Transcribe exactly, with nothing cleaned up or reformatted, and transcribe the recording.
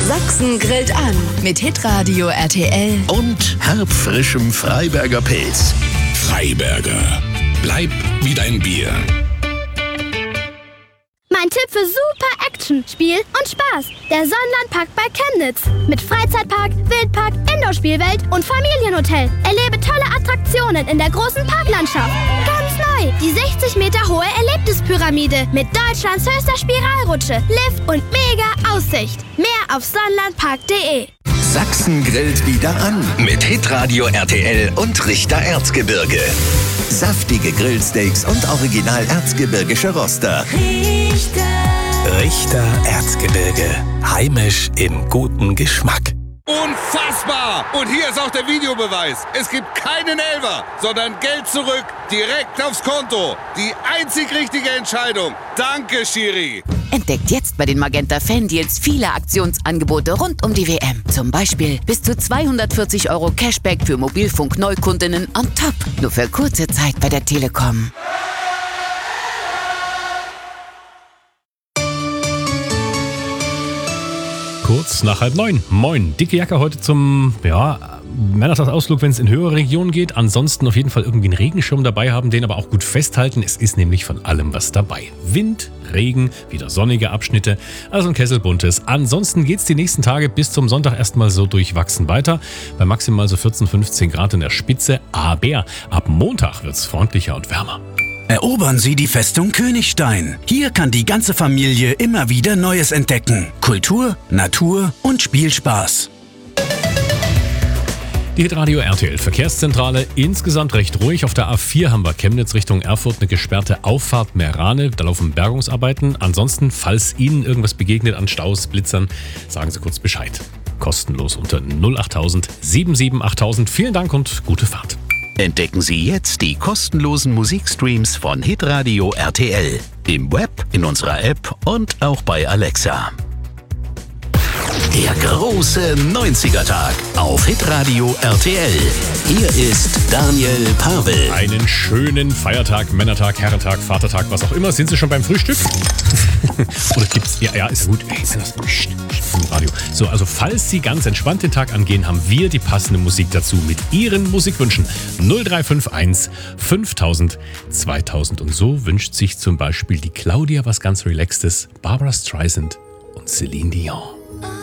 Sachsen grillt an mit Hitradio R T L und herbfrischem Freiberger Pilz. Freiberger, bleib wie dein Bier. Mein Tipp für super Action, Spiel und Spaß. Der Sonnenlandpark bei Chemnitz. Mit Freizeitpark, Wildpark, Indoor-Spielwelt und Familienhotel. Erlebe tolle Attraktionen in der großen Parklandschaft. Ganz neu, die sechzig Meter hohe Erlebnispyramide mit Deutschlands höchster Spiralrutsche, Lift und mega Aussicht. Mehr auf sonnenlandpark punkt de. Sachsen grillt wieder an mit Hitradio R T L und Richter Erzgebirge. Saftige Grillsteaks und original erzgebirgische Roster. Richter. Richter Erzgebirge. Heimisch im guten Geschmack. Unfassbar! Und hier ist auch der Videobeweis. Es gibt keinen Elfer, sondern Geld zurück, direkt aufs Konto. Die einzig richtige Entscheidung. Danke, Schiri. Entdeckt jetzt bei den Magenta Fan-Deals viele Aktionsangebote rund um die W M. Zum Beispiel bis zu zweihundertvierzig Euro Cashback für Mobilfunk-Neukundinnen on top. Nur für kurze Zeit bei der Telekom. Kurz nach halb neun. Moin. Dicke Jacke heute zum, ja, Männertagsausflug, wenn es in höhere Regionen geht. Ansonsten auf jeden Fall irgendwie einen Regenschirm dabei haben, den aber auch gut festhalten. Es ist nämlich von allem was dabei. Wind, Regen, wieder sonnige Abschnitte, also ein Kessel buntes. Ansonsten geht's die nächsten Tage bis zum Sonntag erstmal so durchwachsen weiter. Bei maximal so vierzehn, fünfzehn Grad in der Spitze. Aber ab Montag wird's freundlicher und wärmer. Erobern Sie die Festung Königstein. Hier kann die ganze Familie immer wieder Neues entdecken. Kultur, Natur und Spielspaß. Die Hitradio R T L Verkehrszentrale, insgesamt recht ruhig. Auf der A vier haben wir Chemnitz Richtung Erfurt eine gesperrte Auffahrt Meerane. Da laufen Bergungsarbeiten. Ansonsten, falls Ihnen irgendwas begegnet an Staus, Blitzern, sagen Sie kurz Bescheid. Kostenlos unter null acht tausend sieben sieben achttausend. Vielen Dank und gute Fahrt. Entdecken Sie jetzt die kostenlosen Musikstreams von Hitradio R T L. Im Web, in unserer App und auch bei Alexa. Der große neunziger-Tag auf Hitradio R T L. Hier ist Daniel Pavel. Einen schönen Feiertag, Männertag, Herrentag, Vatertag, was auch immer. Sind Sie schon beim Frühstück? Oder gibt's... Ja, ja, ist gut. Ey, ist das pst, pst, im Radio. So, also falls Sie ganz entspannt den Tag angehen, haben wir die passende Musik dazu mit Ihren Musikwünschen. null drei fünf eins fünftausend zweitausend. Und so wünscht sich zum Beispiel die Claudia was ganz Relaxtes, Barbra Streisand und Celine Dion.